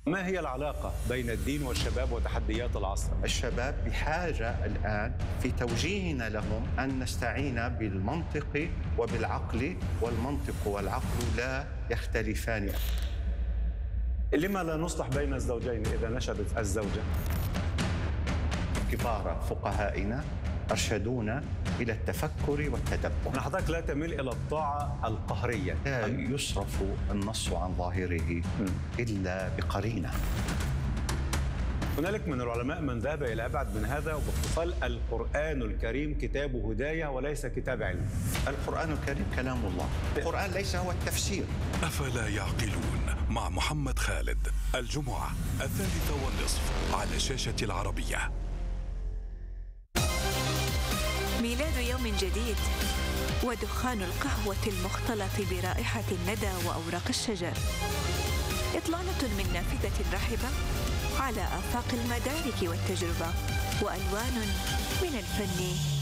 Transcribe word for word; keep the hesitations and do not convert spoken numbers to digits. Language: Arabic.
ما هي العلاقة بين الدين والشباب وتحديات العصر؟ الشباب بحاجة الآن في توجيهنا لهم أن نستعين بالمنطق وبالعقل، والمنطق والعقل لا يختلفان. لما لا نصلح بين الزوجين إذا نشدت الزوجة؟ كبار فقهائنا أرشدونا إلى التفكر والتدبر. حضرتك لا تميل إلى الطاعة القهرية. لا يصرف النص عن ظاهره إلا بقرينة. هنالك من العلماء من ذهب إلى أبعد من هذا وباختصار القرآن الكريم كتاب هداية وليس كتاب علم. القرآن الكريم كلام الله، القرآن ليس هو التفسير. أفلا يعقلون مع محمد خالد الجمعة الثالثة والنصف على شاشة العربية. ميلاد يوم جديد ودخان القهوة المختلط برائحة الندى وأوراق الشجر، إطلالة من نافذة رحبة على آفاق المدارك والتجربة، وألوان من الفن